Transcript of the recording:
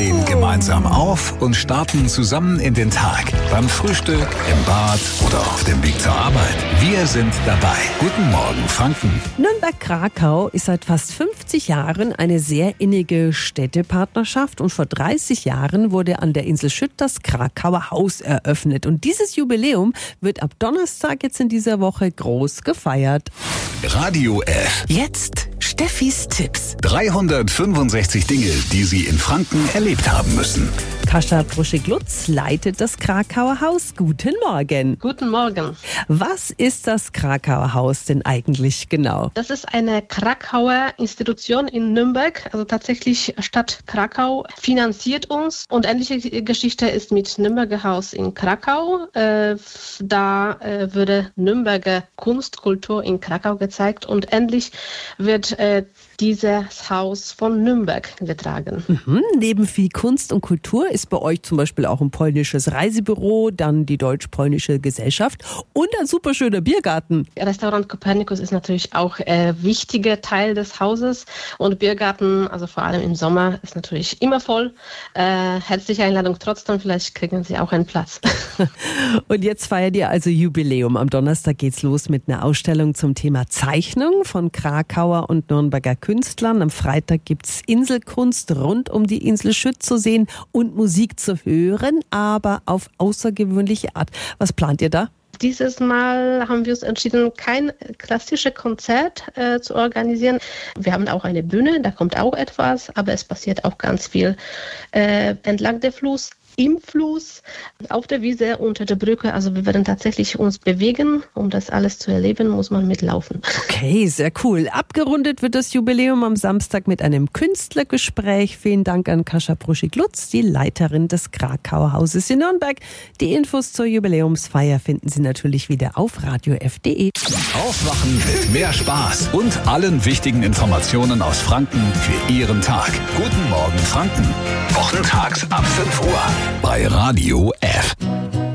stehen gemeinsam auf und starten zusammen in den Tag. Beim Frühstück, im Bad oder auf dem Weg zur Arbeit. Wir sind dabei. Guten Morgen, Franken. Nürnberg-Krakau ist seit fast 50 Jahren eine sehr innige Städtepartnerschaft und vor 30 Jahren wurde an der Insel Schütt das Krakauer Haus eröffnet. Und dieses Jubiläum wird ab Donnerstag jetzt in dieser Woche groß gefeiert. Radio F. Jetzt Steffis Tipps. 365 Dinge, die Sie in Franken erlebt haben müssen. Kasia Brusche-Glutz leitet das Krakauer Haus. Guten Morgen. Guten Morgen. Was ist das Krakauer Haus denn eigentlich genau? Das ist eine Krakauer Institution in Nürnberg. Also tatsächlich Stadt Krakau finanziert uns. Und ähnliche Geschichte ist mit Nürnberger Haus in Krakau. Da würde Nürnberger Kunst, Kultur in Krakau gezeigt. Und endlich wird dieses Haus von Nürnberg getragen. Neben viel Kunst und Kultur ist bei euch zum Beispiel auch ein polnisches Reisebüro, dann die Deutsch-Polnische Gesellschaft und ein super schöner Biergarten. Restaurant Kopernikus ist natürlich auch ein wichtiger Teil des Hauses und Biergarten, also vor allem im Sommer, ist natürlich immer voll. Herzliche Einladung trotzdem, vielleicht kriegen Sie auch einen Platz. Und jetzt feiert ihr also Jubiläum. Am Donnerstag geht's los mit einer Ausstellung zum Thema Zeichnung von Krakauer und Nürnberger Künstlern. Am Freitag gibt's Inselkunst rund um die Insel Schütt zu sehen und Musik zu hören, aber auf außergewöhnliche Art. Was plant ihr da? Dieses Mal haben wir uns entschieden, kein klassisches Konzert zu organisieren. Wir haben auch eine Bühne, da kommt auch etwas, aber es passiert auch ganz viel entlang der Fluss, im Fluss, auf der Wiese, unter der Brücke. Also wir werden tatsächlich uns bewegen. Um das alles zu erleben, muss man mitlaufen. Okay, sehr cool. Abgerundet wird das Jubiläum am Samstag mit einem Künstlergespräch. Vielen Dank an Kasia Brusche-Glutz, die Leiterin des Krakauer Hauses in Nürnberg. Die Infos zur Jubiläumsfeier finden Sie natürlich wieder auf radiof.de. Aufwachen mit mehr Spaß und allen wichtigen Informationen aus Franken für Ihren Tag. Guten Morgen, Franken. Wochentags ab 5 Uhr bei Radio F.